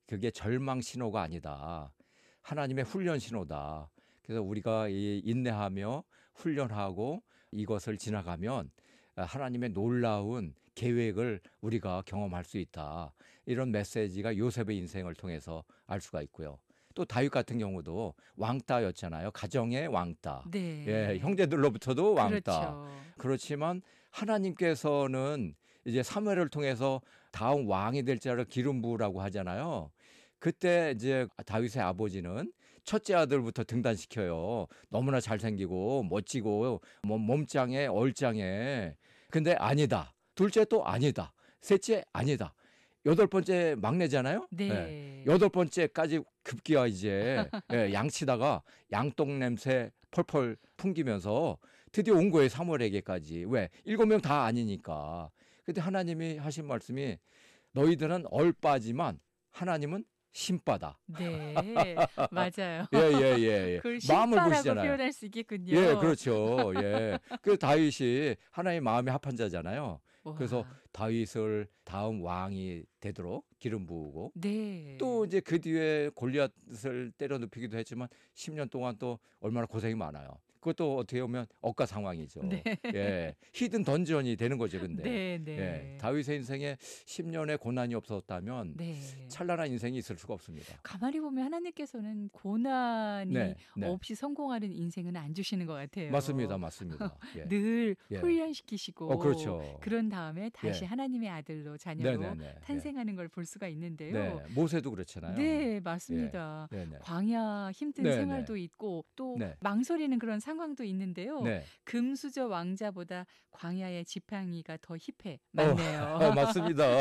그게 절망 신호가 아니다. 하나님의 훈련 신호다. 그래서 우리가 이 인내하며 훈련하고 이것을 지나가면 하나님의 놀라운 계획을 우리가 경험할 수 있다. 이런 메시지가 요셉의 인생을 통해서 알 수가 있고요. 또 다윗 같은 경우도 왕따였잖아요. 가정의 왕따. 예, 네. 형제들로부터도 왕따. 그렇죠. 그렇지만 하나님께서는 이제 사무엘을 통해서 다음 왕이 될 자를 기름 부으라고 하잖아요. 그때 이제 다윗의 아버지는 첫째 아들부터 등단시켜요. 너무나 잘생기고 멋지고 몸짱에 얼짱에. 근데 아니다. 둘째 또 아니다. 셋째 아니다. 여덟 번째 막내잖아요. 예. 네. 여덟 번째까지 급기야 이제 예, 양치다가 양똥 냄새 펄펄 풍기면서 드디어 온 거예요. 사무엘에게까지. 왜? 7명 다 아니니까. 근데 하나님이 하신 말씀이 너희들은 얼빠지만 하나님은 신바다. 네. 맞아요. 예, 예, 예, 예. 그걸 마음을 신바라고 보시잖아요. 표현할 수 있겠군요. 예, 그렇죠. 예. 그 다윗이 하나님 마음에 합한 자잖아요. 그래서 와. 다윗을 다음 왕이 되도록 기름 부으고 네. 또 이제 그 뒤에 골리앗을 때려 눕히기도 했지만 10년 동안 또 얼마나 고생이 많아요. 그것도 어떻게 보면 억가 상황이죠. 네. 예. 히든 던전이 되는 거죠, 근데. 네, 예. 네. 다윗의 인생에 10년의 고난이 없었다면 네. 찬란한 인생이 있을 수가 없습니다. 가만히 보면 하나님께서는 고난이 네, 네. 없이 성공하는 인생은 안 주시는 것 같아요. 맞습니다. 맞습니다. 예. 늘 예. 훈련시키시고 그렇죠. 그런 다음에 다시 예. 하나님의 아들로 자녀로 네네네. 탄생하는 걸 볼 수가 있는데요. 네. 모세도 그렇잖아요. 네, 맞습니다. 예. 네네. 광야 힘든 네네. 생활도 있고 또 네. 망설이는 그런 상황도 있는데요. 네. 금수저 왕자보다 광야의 지팡이가 더 힙해. 맞네요. 맞습니다.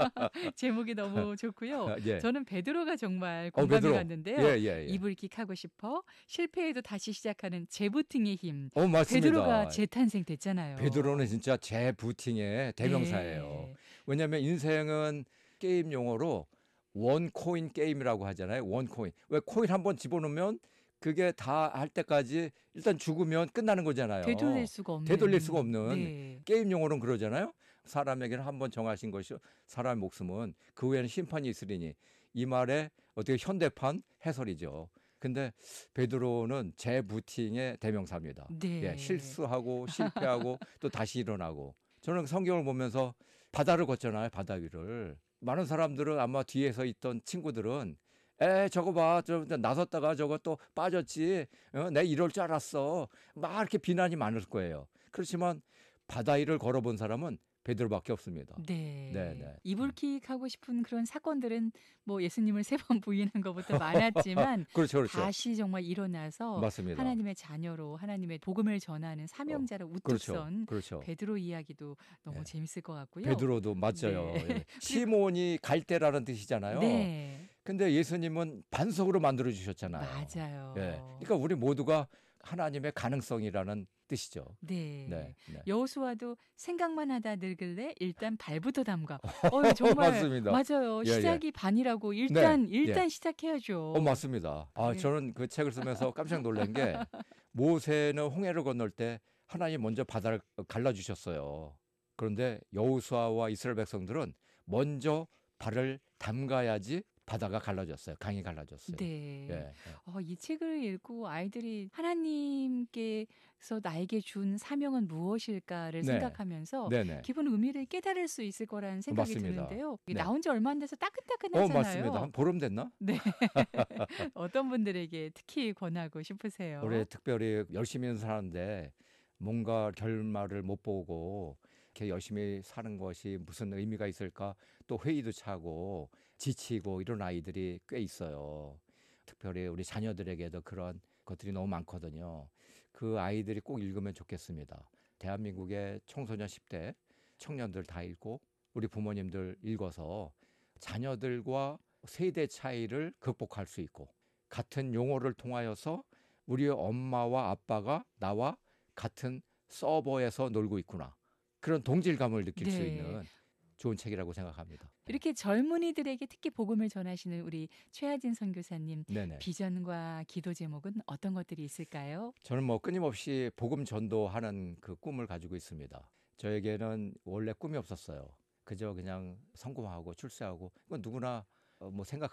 제목이 너무 좋고요. 예. 저는 베드로가 정말 공감이 베드로. 갔는데요. 예, 예, 예. 이불킥 하고 싶어 실패해도 다시 시작하는 재부팅의 힘. 맞습니다. 베드로가 재탄생됐잖아요. 베드로는 진짜 재부팅의 대명사예요. 네. 왜냐하면 인생은 게임 용어로 원코인 게임이라고 하잖아요. 원코인. 왜 코인 한번 집어넣으면 그게 다 할 때까지 일단 죽으면 끝나는 거잖아요. 되돌릴 수가 없는. 되돌릴 수가 없는 네. 게임 용어로는 그러잖아요. 사람에게는 한번 정하신 것이 사람의 목숨은 그 후에는 심판이 있으리니 이 말에 어떻게 현대판 해설이죠. 근데 베드로는 재부팅의 대명사입니다. 네. 예, 실수하고 실패하고 또 다시 일어나고. 저는 성경을 보면서 바다를 걷잖아요. 바다 위를. 많은 사람들은 아마 뒤에서 있던 친구들은 저거 봐. 나섰다가 저거 또 빠졌지. 내 이럴 줄 알았어. 막 이렇게 비난이 많을 거예요. 그렇지만 바다 위를 걸어본 사람은 베드로밖에 없습니다. 네. 네. 이불킥 하고 싶은 그런 사건들은 뭐 예수님을 3번 부인한 것부터 많았지만 그렇죠, 그렇죠. 다시 정말 일어나서 맞습니다. 하나님의 자녀로 하나님의 복음을 전하는 사명자로 우뚝 선 그렇죠. 베드로 이야기도 너무 네. 재밌을 것 같고요. 베드로도 맞아요. 네. 예. 시몬이 갈대라는 뜻이잖아요. 네. 근데 예수님은 반석으로 만들어 주셨잖아요. 맞아요. 예. 그러니까 우리 모두가 하나님의 가능성이라는 뜻이죠. 네. 네. 여호수아도 생각만 하다 늙을래 일단 발부터 담가. 정말 맞습니다. 맞아요. 예, 시작이 반이라고 일단 예. 시작해야죠. 맞습니다. 네. 저는 그 책을 쓰면서 깜짝 놀란 게 모세는 홍해를 건널 때 하나님 먼저 바다를 갈라 주셨어요. 그런데 여호수아와 이스라엘 백성들은 먼저 발을 담가야지 바다가 갈라졌어요. 강이 갈라졌어요. 네. 예. 이 책을 읽고 아이들이 하나님께서 나에게 준 사명은 무엇일까를 네. 생각하면서 네네. 기본 의미를 깨달을 수 있을 거라는 생각이 맞습니다. 드는데요. 네. 나온 지 얼마 안 돼서 따끈따끈하잖아요. 맞습니다. 한 보름 됐나? 네. 어떤 분들에게 특히 권하고 싶으세요? 올해 특별히 열심히 사는데 뭔가 결말을 못 보고 이렇게 열심히 사는 것이 무슨 의미가 있을까? 또 회의도 차고 지치고 이런 아이들이 꽤 있어요. 특별히 우리 자녀들에게도 그런 것들이 너무 많거든요. 그 아이들이 꼭 읽으면 좋겠습니다. 대한민국의 청소년 10대 청년들 다 읽고 우리 부모님들 읽어서 자녀들과 세대 차이를 극복할 수 있고 같은 용어를 통하여서 우리 엄마와 아빠가 나와 같은 서버에서 놀고 있구나. 그런 동질감을 느낄 수 있는 좋은 책이라고 생각합니다. 이렇게 젊은이들에게 특히 복음을 전하시는 우리 최하진 선교사님 네네. 비전과 기도 제목은 어떤 것들이 있을까요? 저는 끊임없이 복음 전도하는 그 꿈을 가지고 있습니다. 저에게는 원래 꿈이 없었어요. 그저 그냥 성공하고 출세하고 이건 누구나